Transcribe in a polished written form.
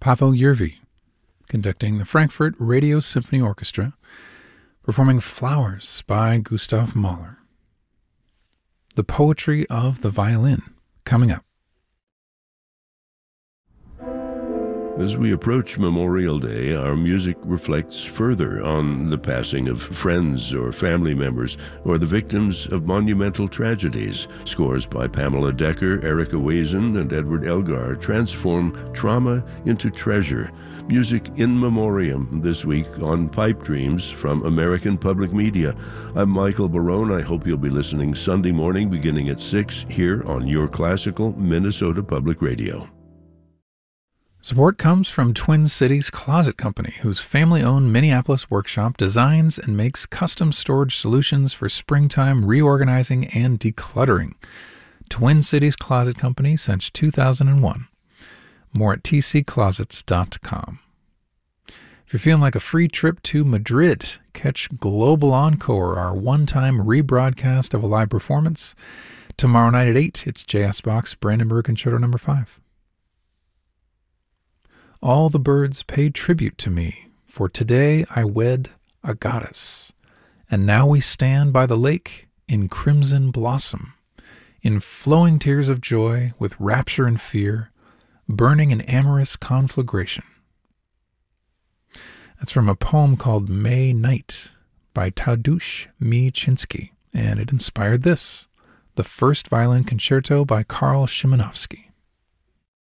Pavel Yervi, conducting the Frankfurt Radio Symphony Orchestra, performing Flowers by Gustav Mahler. The Poetry of the Violin, coming up. As we approach Memorial Day, our music reflects further on the passing of friends or family members or the victims of monumental tragedies. Scores by Pamela Decker, Erica Wazen, and Edward Elgar transform trauma into treasure. Music in memoriam this week on Pipe Dreams from American Public Media. I'm Michael Barone. I hope you'll be listening Sunday morning beginning at 6 here on Your Classical Minnesota Public Radio. Support comes from Twin Cities Closet Company, whose family-owned Minneapolis workshop designs and makes custom storage solutions for springtime reorganizing and decluttering. Twin Cities Closet Company since 2001. More at tcclosets.com. If you're feeling like a free trip to Madrid, catch Global Encore, our one-time rebroadcast of a live performance. Tomorrow night at 8, it's J.S. Bach's Brandenburg Concerto No. 5. All the birds pay tribute to me, for today I wed a goddess. And now we stand by the lake in crimson blossom, in flowing tears of joy with rapture and fear, burning in amorous conflagration. That's from a poem called May Night by Tadeusz Mieszynski, and it inspired this, the first violin concerto by Karl Szymanowski.